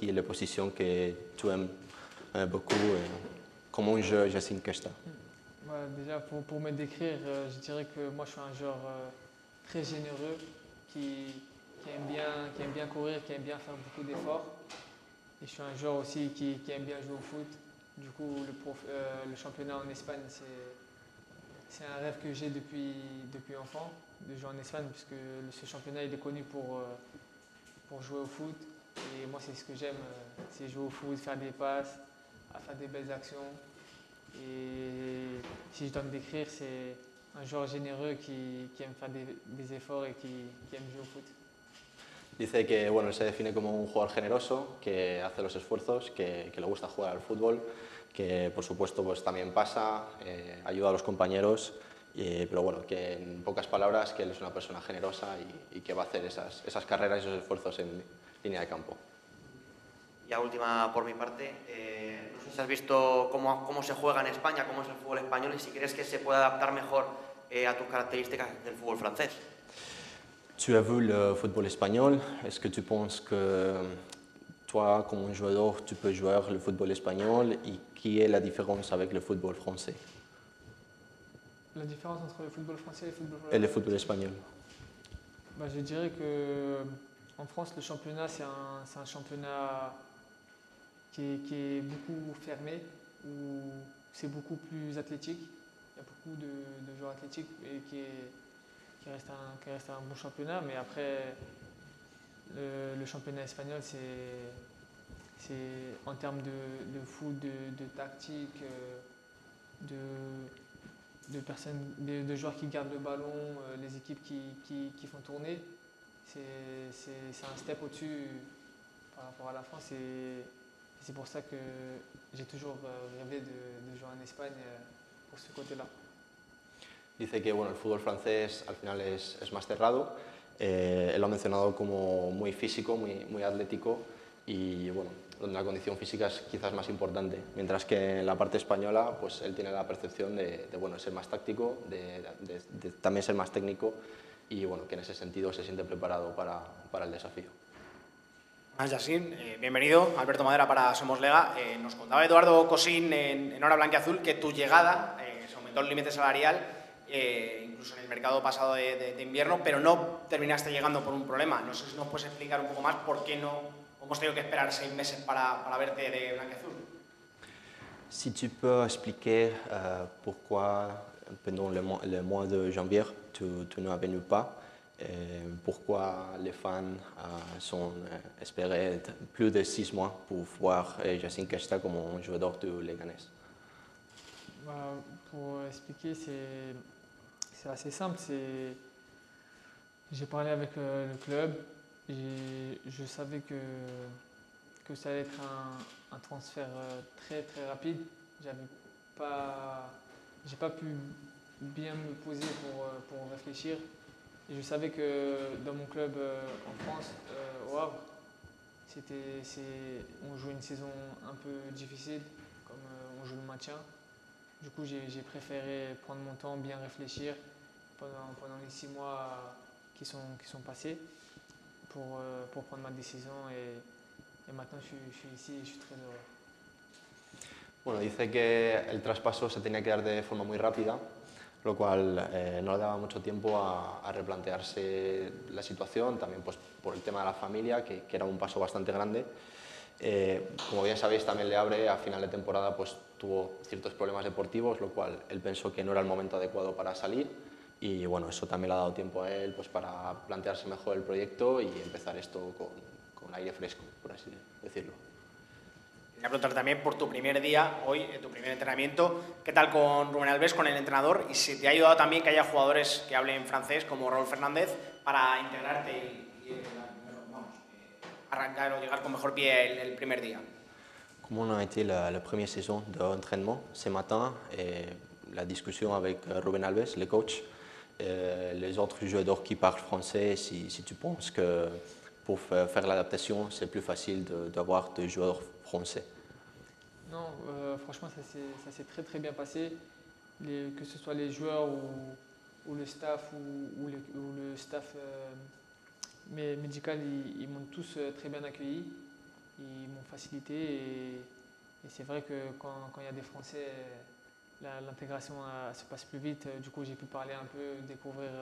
qui est la position que tu aimes beaucoup comment joue Yacine Kesta? Déjà, pour me décrire, je dirais que moi je suis un joueur très généreux qui aime bien courir, qui aime bien faire beaucoup d'efforts. Et je suis un joueur aussi qui aime bien jouer au foot. Du coup, le championnat en Espagne, c'est un rêve que j'ai depuis enfant, de jouer en Espagne, puisque ce championnat il est connu pour jouer au foot. Et moi, c'est ce que j'aime, c'est jouer au foot, faire des passes, faire des belles actions. Et si je dois me décrire, c'est un joueur généreux qui aime faire des efforts et qui aime jouer au foot. Dice que bueno, se define como un jugador generoso, que hace los esfuerzos, que le gusta jugar al fútbol, que por supuesto pues, también pasa, ayuda a los compañeros, pero bueno, que en pocas palabras que él es una persona generosa y que va a hacer esas carreras y esos esfuerzos en línea de campo. Ya última por mi parte, no sé si has visto cómo se juega en España, cómo es el fútbol español y si crees que se puede adaptar mejor a tus características del fútbol francés. Tu as vu le football espagnol, est-ce que tu penses que toi, comme joueur, tu peux jouer le football espagnol et qui est la différence avec le football français? La différence entre le football français et le football espagnol? Je dirais qu'en France, le championnat, c'est un championnat qui est beaucoup fermé, où c'est beaucoup plus athlétique. Il y a beaucoup de joueurs athlétiques et qui reste un bon championnat. Mais après, le championnat espagnol, c'est en termes de foot, de tactique, de joueurs qui gardent le ballon, les équipes qui font tourner. C'est un step au-dessus par rapport à la France. Et c'est pour ça que j'ai toujours rêvé de jouer en Espagne pour ce côté-là. Dice que bueno, el fútbol francés al final es más cerrado. Él lo ha mencionado como muy físico, muy atlético y bueno, donde la condición física es quizás más importante. Mientras que en la parte española pues él tiene la percepción de bueno, ser más táctico, de también ser más técnico y bueno, que en ese sentido se siente preparado para el desafío. Yacine, bienvenido. Alberto Madera para Somos Lega. Nos contaba Eduardo Cosín en Hora Blanquiazul que tu llegada se aumentó el límite salarial, incluso en el mercado pasado de invierno, pero no terminaste llegando por un problema. No sé si nos puedes explicar un poco más por qué no hemos tenido que esperar 6 meses para verte de Blanquiazul. Si tu peux expliquer pourquoi pendant le mois de janvier tu n'as venu pas, pourquoi les fans sont espérés plus de 6 mois pour voir Yacine Kesta comme un joueur de Leganés? Pour expliquer, c'est assez simple. J'ai parlé avec le club. Je savais que ça allait être un transfert très très rapide. J'ai pas pu bien me poser pour réfléchir. Et je savais que dans mon club en France, au Havre, on joue une saison un peu difficile, comme on joue le maintien. Du coup, j'ai préféré prendre mon temps, bien réfléchir pendant les 6 mois qui sont passés pour prendre ma décision. Et maintenant, je suis ici et je suis très heureux. Bueno, dice que el traspaso se tenía que dar de forma muy rápida, lo cual no le daba mucho tiempo a replantearse la situación, también pues, por el tema de la familia, que era un paso bastante grande. Como bien sabéis, también Le Havre a final de temporada pues, tuvo ciertos problemas deportivos, lo cual él pensó que no era el momento adecuado para salir y bueno, eso también le ha dado tiempo a él pues, para plantearse mejor el proyecto y empezar esto con aire fresco, por así decirlo. Quería preguntar también por tu primer día, hoy, tu primer entrenamiento, ¿qué tal con Rubén Alves, con el entrenador? Y si te ha ayudado también que haya jugadores que hablen francés, como Raúl Fernández, para integrarte y arrancar o llegar con mejor pie el primer día. Comment a été la première saison d'entraînement ce matin la discussion avec Rubén Alves, le coach, les autres joueurs qui parlent français, si tu penses que pour faire l'adaptation, c'est plus facile d'avoir des joueurs français? Non, franchement, ça s'est très très bien passé. Que ce soit les joueurs ou le staff ou le staff médical, ils m'ont tous très bien accueilli. Ils m'ont facilité et c'est vrai que quand il y a des Français, l'intégration se passe plus vite. Du coup, j'ai pu parler un peu, découvrir